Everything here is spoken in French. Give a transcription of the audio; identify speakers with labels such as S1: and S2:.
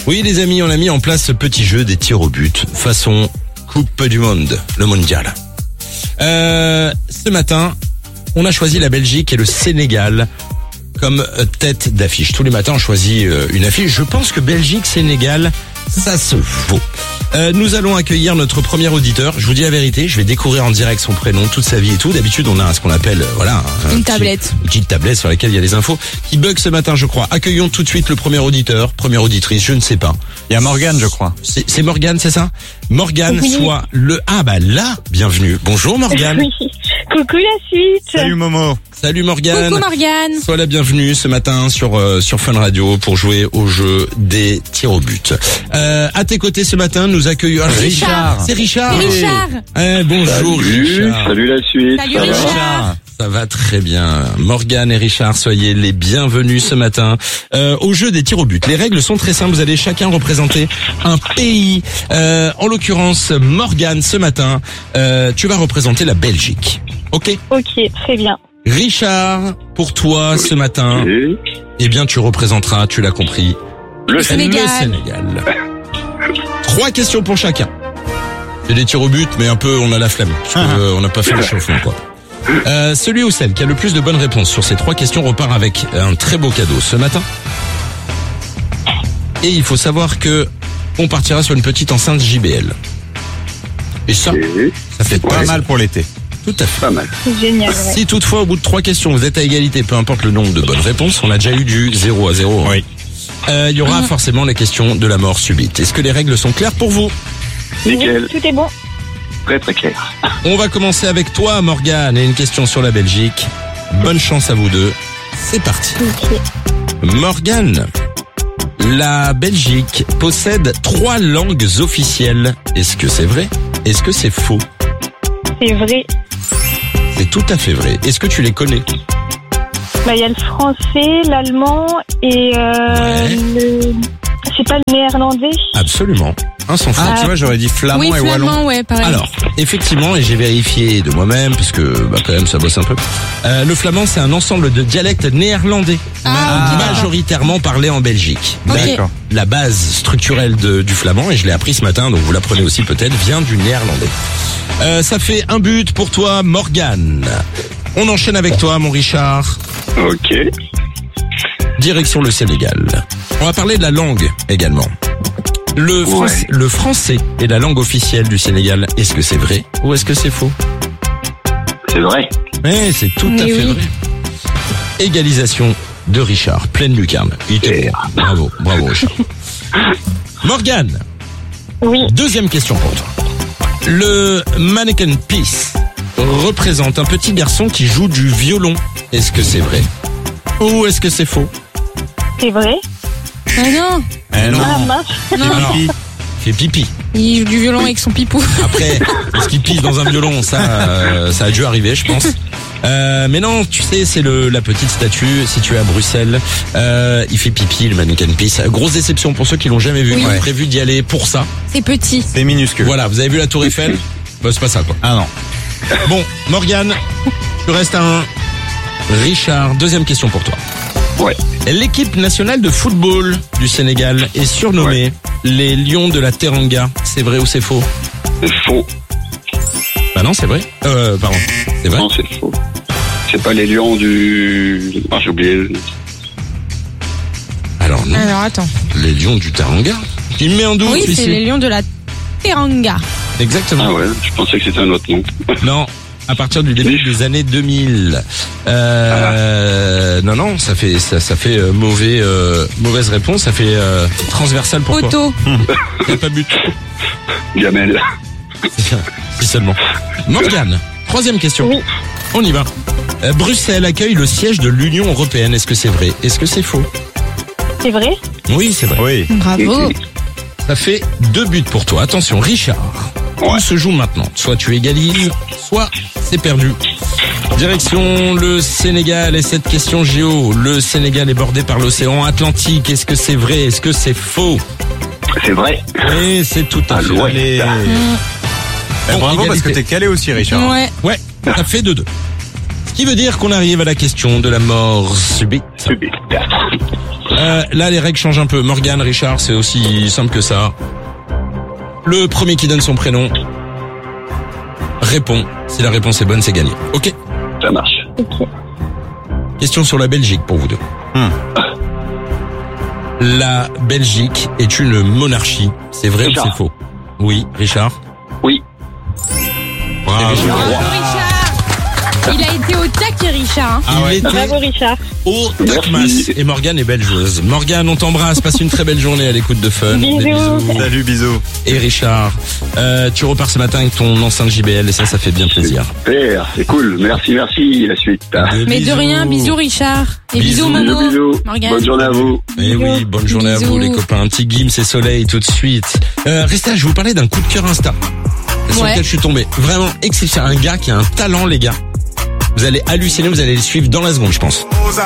S1: Oui les amis, on a mis en place ce petit jeu des tirs au but, façon Coupe du Monde, le mondial. Ce matin, on a choisi la Belgique et le Sénégal comme tête d'affiche. Tous les matins, on choisit une affiche. Je pense que Belgique-Sénégal, ça se vaut. Nous allons accueillir notre premier auditeur. Je vous dis la vérité, je vais découvrir en direct son prénom, toute sa vie et tout. D'habitude, on a ce qu'on appelle,
S2: une tablette.
S1: Une petite tablette sur laquelle il y a les infos. Qui bug ce matin, je crois. Accueillons tout de suite le premier auditeur, première auditrice, je ne sais pas.
S3: Il y a Morgane, je crois.
S1: C'est Morgane, c'est ça? Morgane,
S2: Oui.
S1: soit le... Ah bah là, bienvenue. Bonjour Morgane.
S4: Oui. Coucou la suite.
S3: Salut Momo.
S1: Salut Morgane.
S2: Coucou Morgane.
S1: Sois la bienvenue ce matin sur Fun Radio pour jouer au jeu des tirs au but. À tes côtés ce matin, nous accueillons
S2: Richard.
S1: C'est Richard.
S2: C'est Richard.
S1: Bonjour Richard.
S5: Salut la suite.
S2: Salut
S5: ça va
S2: Richard.
S1: Ça va très bien. Morgane et Richard, soyez les bienvenus ce matin au jeu des tirs au but. Les règles sont très simples. Vous allez chacun représenter un pays. En l'occurrence, Morgane, ce matin, tu vas représenter la Belgique. Ok.
S4: Ok, très bien.
S1: Richard, pour toi ce matin,
S5: Et
S1: eh bien tu représenteras, tu l'as compris,
S5: le
S2: Sénégal.
S1: le Sénégal. 3 questions pour chacun. C'est des tirs au but, mais un peu on a la flemme. Parce que, on n'a pas fait le chauffement quoi. Celui ou celle qui a le plus de bonnes réponses sur ces 3 questions repart avec un très beau cadeau ce matin. Et il faut savoir que on partira sur une petite enceinte JBL. Et ça fait
S3: Pas mal pour l'été.
S1: tout à fait.
S5: pas mal.
S4: C'est génial. Ouais.
S1: Si toutefois au bout de 3 questions vous êtes à égalité, peu importe le nombre de bonnes réponses, on a déjà eu du 0 à 0.
S3: Oui.
S1: Il y aura forcément la question de la mort subite. Est-ce que les règles sont claires pour vous?
S5: Nickel.
S4: Tout est bon.
S5: Très très clair.
S1: On va commencer avec toi Morgane et une question sur la Belgique. Bonne chance à vous deux. C'est parti.
S4: Ok.
S1: Morgane, la Belgique possède 3 langues officielles. Est-ce que c'est vrai? Est-ce que c'est faux?
S4: C'est vrai.
S1: C'est tout à fait vrai. Est-ce que tu les connais?
S4: Bah, il y a le français, l'allemand et
S1: Ouais.
S4: c'est pas le néerlandais.
S1: Absolument. Un sans faute.
S3: Ah, tu vois, j'aurais dit flamand
S2: Oui,
S3: et wallon.
S2: flamand, ouais, pareil.
S1: Alors, effectivement, et j'ai vérifié de moi-même, parce que quand même ça bosse un peu, le flamand c'est un ensemble de dialectes néerlandais,
S2: Ah, ok,
S1: majoritairement parlés en Belgique.
S2: Ok.
S3: D'accord.
S1: La base structurelle du flamand, et je l'ai appris ce matin, donc vous l'apprenez aussi peut-être, vient du néerlandais. Ça fait un but pour toi, Morgane. On enchaîne avec toi, mon Richard.
S5: Ok.
S1: Direction le Sénégal. On va parler de la langue également. Le français est la langue officielle du Sénégal. Est-ce que c'est vrai ou est-ce que c'est faux?
S5: C'est vrai.
S1: Oui, c'est tout à
S2: Mais
S1: fait
S2: oui.
S1: vrai. Égalisation de Richard, pleine lucarne. Il était bon. Bravo Richard. Morgane,
S4: Oui.
S1: deuxième question pour toi. Le Mannequin Peace représente un petit garçon qui joue du violon. Est-ce que c'est vrai ou est-ce que c'est faux?
S4: C'est vrai.
S2: Ah non,
S3: Eh non.
S4: Ah mince.
S2: non.
S1: Alors, il fait pipi.
S2: Il joue du violon avec son pipou.
S1: Après, est-ce qu'il pisse dans un violon? Ça a dû arriver, je pense. Mais non, tu sais, c'est la petite statue située à Bruxelles. Il fait pipi, le Mannequin Peace. Grosse déception pour ceux qui l'ont jamais vu.
S2: Oui.
S1: Qui ont prévu d'y aller pour ça.
S2: C'est petit.
S3: C'est minuscule.
S1: Voilà, vous avez vu la Tour Eiffel? Bah, c'est pas ça, quoi.
S3: Ah non.
S1: Bon, Morgane, tu restes à 1. Richard, deuxième question pour toi.
S5: Ouais.
S1: L'équipe nationale de football du Sénégal est surnommée les Lions de la Teranga. C'est vrai ou c'est faux?
S5: C'est faux.
S1: Bah non, c'est vrai. Pardon. C'est vrai?
S5: Non, c'est faux. C'est pas les lions du... Ah, j'ai oublié.
S1: Alors non,
S2: Alors attends.
S1: les Lions du Teranga. Il me met un doute
S2: Oui,
S1: ici.
S2: c'est les lions de la Teranga.
S1: Exactement.
S5: Ah ouais, je pensais que c'était un autre nom.
S1: Non, à partir du début des années 2000. Non, ça fait mauvaise réponse. Ça fait transversal pour toi.
S2: Auto.
S1: Il n'y a pas but.
S5: Gamel.
S1: Si seulement. Morgane, troisième question.
S4: Oui.
S1: On y va. Bruxelles accueille le siège de l'Union européenne. Est-ce que c'est vrai? Est-ce que c'est faux?
S4: C'est vrai.
S1: Oui, c'est vrai.
S3: Oui.
S2: Bravo.
S1: Ça fait 2 buts pour toi. Attention, Richard.
S5: Ouais.
S1: Tout se joue maintenant. Soit tu égalises, soit c'est perdu. Direction le Sénégal et cette question géo. Le Sénégal est bordé par l'océan Atlantique. Est-ce que c'est vrai? Est-ce que c'est faux?
S5: C'est vrai.
S1: Oui, c'est tout à fait
S5: l'ouest.
S1: vrai.
S3: Eh,
S1: Bon,
S3: bravo parce que
S1: égalité.
S3: t'es calé aussi, Richard.
S2: Ouais.
S1: Ouais, ça fait 2-2. Ce qui veut dire qu'on arrive à la question de la mort subite.
S5: Subit.
S1: Là, les règles changent un peu. Morgane, Richard, c'est aussi simple que ça. Le premier qui donne son prénom répond. Si la réponse est bonne, c'est gagné. Ok.
S5: Ça marche.
S4: Ok.
S1: Question sur la Belgique pour vous deux. La Belgique est une monarchie. C'est vrai
S5: Richard.
S1: ou c'est faux? Oui, Richard.
S5: Oui.
S1: Bravo.
S2: Bravo, Richard. Il a été au taquet, Richard.
S1: Ah ouais.
S4: Bravo, Richard.
S1: Au Tacmas.
S5: Merci.
S1: Et Morgane est belle joueuse. Morgane, on t'embrasse. Passe une très belle journée à l'écoute de Fun.
S4: Bisous.
S1: Des bisous.
S3: Salut, bisous.
S1: Et Richard, tu repars ce matin avec ton enceinte JBL et ça fait bien plaisir.
S5: Super, c'est cool. Merci, la suite.
S2: Mais de rien, bisous, Richard. Et bisous,
S1: Bisous.
S2: Momo.
S5: Bisous.
S2: Morgane.
S5: Bonne journée à vous.
S1: Eh oui, bonne journée à
S2: Bisous.
S1: vous les copains. Un petit Gims et Soleil tout de suite. Restez là, je vais vous parler d'un coup de cœur Insta. Sur
S2: Ouais.
S1: lequel je suis tombé. Vraiment exceptionnel. Un gars qui a un talent, les gars. Vous allez halluciner, vous allez le suivre dans la seconde, je pense.